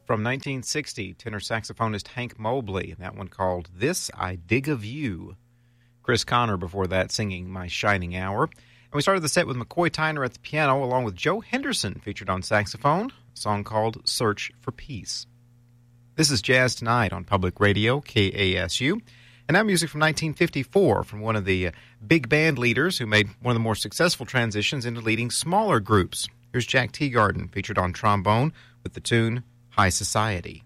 From 1960, tenor saxophonist Hank Mobley, that one called This I Dig of You. Chris Connor before that singing My Shining Hour. And we started the set with McCoy Tyner at the piano along with Joe Henderson featured on saxophone, a song called Search for Peace. This is Jazz Tonight on Public Radio, KASU. And now music from 1954 from one of the big band leaders who made one of the more successful transitions into leading smaller groups. Here's Jack Teagarden featured on trombone with the tune High Society.